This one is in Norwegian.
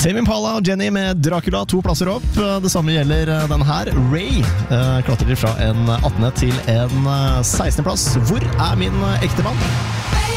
Tame Impala og Jenny med Dracula 2 plasser opp. Det samme gjelder den her. Ray klatrer fra en 18. til en 16. plass. Hvor er min ektemann?